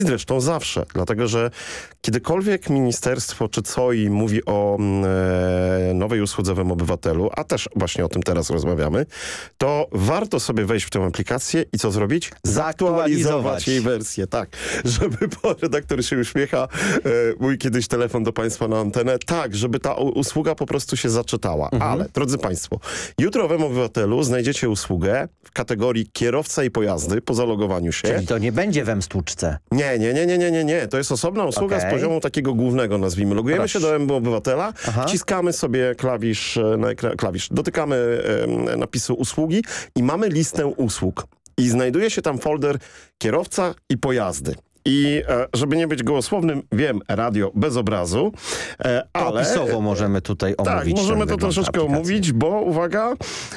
Zresztą zawsze, dlatego że kiedykolwiek ministerstwo czy COI mówi o nowej usłudze w mObywatelu, a też właśnie o tym teraz rozmawiamy, to warto sobie wejść w tę aplikację i co zrobić? Zaktualizować jej wersję, tak. Żeby, redaktor się uśmiecha, mój kiedyś telefon do państwa na antenę, tak, żeby ta usługa po prostu się zaczytała. Ale, drodzy państwo, jutro w mObywatelu znajdziecie usługę w kategorii kierowca i pojazdy po zalogowaniu się. Czyli to nie będzie we mstłuczce. Nie. To jest osobna usługa z poziomu takiego głównego, nazwijmy. Logujemy się do mObywatela, wciskamy sobie klawisz na klawisz, dotykamy napisu usługi i mamy listę usług. I znajduje się tam folder kierowca i pojazdy. I żeby nie być gołosłownym, wiem, radio bez obrazu, ale... Opisowo możemy tutaj omówić. Tak, możemy to troszeczkę omówić, bo uwaga,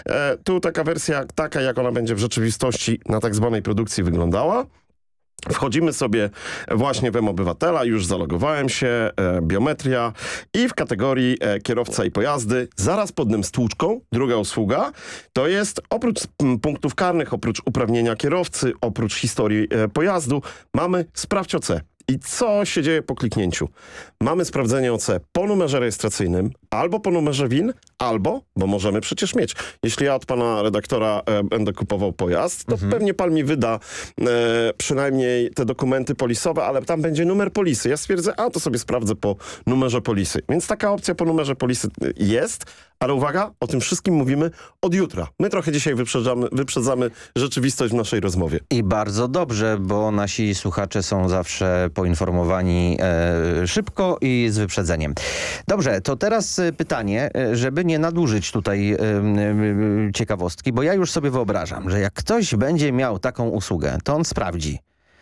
tu taka wersja, taka jak ona będzie w rzeczywistości na tak zwanej produkcji wyglądała. Wchodzimy sobie właśnie w mObywatela, już zalogowałem się, biometria i w kategorii kierowca i pojazdy, zaraz pod tym stłuczką, druga usługa, to jest oprócz punktów karnych, oprócz uprawnienia kierowcy, oprócz historii pojazdu, mamy sprawdź OC. I co się dzieje po kliknięciu? Mamy sprawdzenie OC po numerze rejestracyjnym, albo po numerze WIN, albo, bo możemy przecież mieć. Jeśli ja od pana redaktora będę kupował pojazd, to pewnie pan mi wyda przynajmniej te dokumenty polisowe, ale tam będzie numer polisy. Ja stwierdzę, to sobie sprawdzę po numerze polisy. Więc taka opcja po numerze polisy jest, ale uwaga, o tym wszystkim mówimy od jutra. My trochę dzisiaj wyprzedzamy rzeczywistość w naszej rozmowie. I bardzo dobrze, bo nasi słuchacze są zawsze poinformowani szybko i z wyprzedzeniem. Dobrze, to teraz pytanie, żeby nie nadużyć tutaj ciekawostki, bo ja już sobie wyobrażam, że jak ktoś będzie miał taką usługę, to on sprawdzi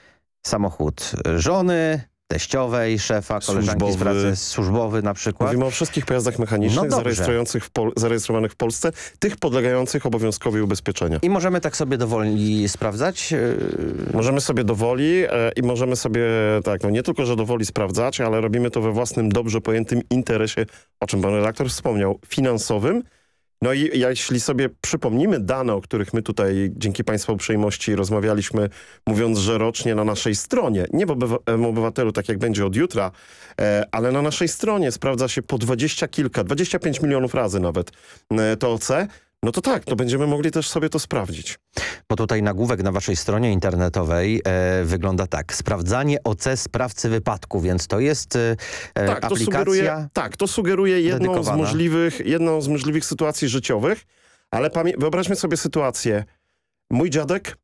samochód żony, teściowej, szefa, koleżanki z pracy, służbowy na przykład. Mówimy o wszystkich pojazdach mechanicznych zarejestrowanych w Polsce, tych podlegających obowiązkowi ubezpieczenia. I możemy tak sobie dowoli sprawdzać? Możemy sobie dowoli i możemy sobie, tak, nie tylko, że dowoli sprawdzać, ale robimy to we własnym, dobrze pojętym interesie, o czym pan redaktor wspomniał, finansowym. No i jeśli sobie przypomnimy dane, o których my tutaj dzięki państwa uprzejmości rozmawialiśmy, mówiąc, że rocznie na naszej stronie, nie w mObywatelu, tak jak będzie od jutra, ale na naszej stronie sprawdza się po 25 milionów razy nawet to OC, no to tak, to będziemy mogli też sobie to sprawdzić. Bo tutaj nagłówek na waszej stronie internetowej wygląda tak. Sprawdzanie OC sprawcy wypadku, więc to jest aplikacja to sugeruje jedną z możliwych sytuacji życiowych, ale wyobraźmy sobie sytuację. Mój dziadek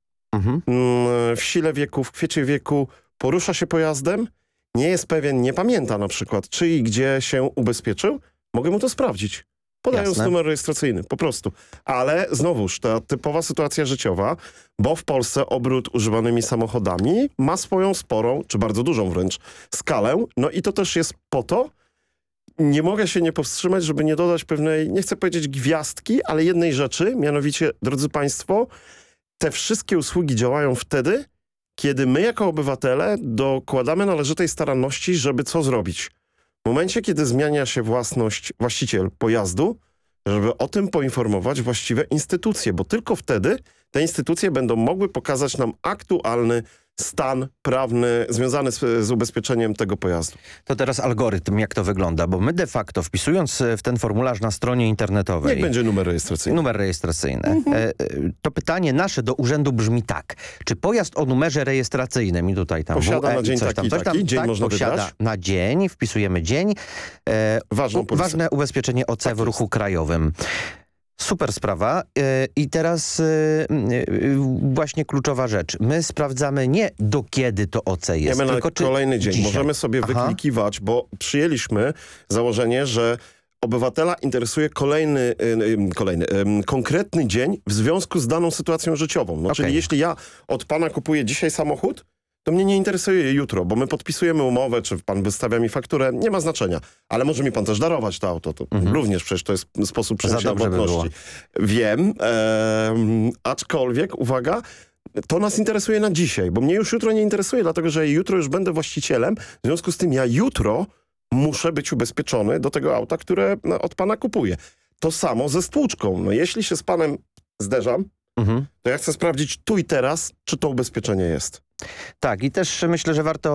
w sile wieku, w kwiecie wieku porusza się pojazdem, nie jest pewien, nie pamięta na przykład, czy i gdzie się ubezpieczył, mogę mu to sprawdzić. Podając numer rejestracyjny, po prostu. Ale znowuż, ta typowa sytuacja życiowa, bo w Polsce obrót używanymi samochodami ma swoją sporą, czy bardzo dużą wręcz, skalę. No i to też jest po to, nie mogę się nie powstrzymać, żeby nie dodać pewnej, nie chcę powiedzieć gwiazdki, ale jednej rzeczy, mianowicie, drodzy państwo, te wszystkie usługi działają wtedy, kiedy my jako obywatele dokładamy należytej staranności, żeby co zrobić. W momencie, kiedy zmienia się właściciel pojazdu, żeby o tym poinformować właściwe instytucje, bo tylko wtedy te instytucje będą mogły pokazać nam aktualny stan prawny związany z ubezpieczeniem tego pojazdu. To teraz algorytm, jak to wygląda, bo my de facto wpisując w ten formularz na stronie internetowej... Niech będzie numer rejestracyjny. Numer rejestracyjny. To pytanie nasze do urzędu brzmi tak. Czy pojazd o numerze rejestracyjnym i tutaj tam... Posiada na dzień taki, dzień można posiada wydać? na dzień, wpisujemy dzień. Ważne ubezpieczenie OC w ruchu krajowym. Super sprawa. I teraz właśnie kluczowa rzecz. My sprawdzamy nie do kiedy to OC jest, tylko czy kolejny dzień. dzisiaj. Możemy sobie wyklikiwać, bo przyjęliśmy założenie, że obywatela interesuje konkretny dzień w związku z daną sytuacją życiową. No, czyli jeśli ja od pana kupuję dzisiaj samochód, to mnie nie interesuje jutro, bo my podpisujemy umowę, czy pan wystawia mi fakturę, nie ma znaczenia. Ale może mi pan też darować to auto. To również przecież to jest sposób przeniesienia płatności. Wiem, aczkolwiek, uwaga, to nas interesuje na dzisiaj, bo mnie już jutro nie interesuje, dlatego że jutro już będę właścicielem, w związku z tym ja jutro muszę być ubezpieczony do tego auta, które od pana kupuję. To samo ze stłuczką. No jeśli się z panem zderzam, to ja chcę sprawdzić tu i teraz, czy to ubezpieczenie jest. Tak, i też myślę, że warto